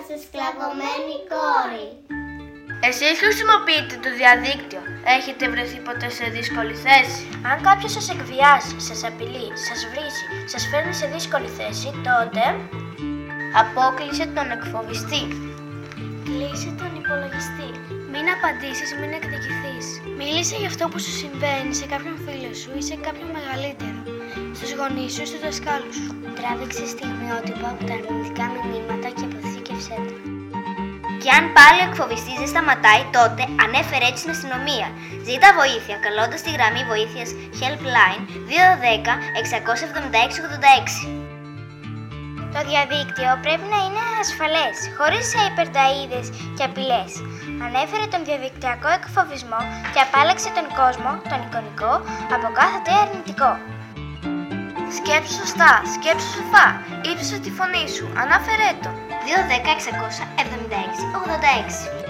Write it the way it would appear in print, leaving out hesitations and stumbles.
είμαστε σκλαβωμένη κόρη. Εσείς χρησιμοποιείτε το διαδίκτυο. Έχετε βρεθεί ποτέ σε δύσκολη θέση? Αν κάποιος σας εκβιάζει, σας απειλεί, σας βρίζει, σας φέρνει σε δύσκολη θέση, τότε απόκλεισε τον εκφοβιστή. κλείσε τον υπολογιστή. Μην απαντήσεις, μην εκδικηθείς. Μίλησε για αυτό που σου συμβαίνει σε κάποιον φίλο σου ή σε κάποιον μεγαλύτερο, στους γονείς σου ή στους δασκάλους σου. Τράβηξε στιγμιότυπα από τα αρνητικά μηνύματα και αποθήκευσέ τα. Και αν πάλι ο εκφοβιστής δεν σταματάει, τότε ανέφερε έτσι στην αστυνομία. Ζήτα βοήθεια καλώντας τη γραμμή βοήθειας Helpline 210 676 86. Το διαδίκτυο πρέπει να είναι ασφαλές, χωρίς υπερταΐδες και απειλές. Ανέφερε τον διαδικτυακό εκφοβισμό και απάλλαξε τον κόσμο, τον εικονικό, από κάθε τι αρνητικό. Σκέψου σωστά, σκέψου σοφά, ύψωσε τη φωνή σου, ανάφερέ το. 210 676 86.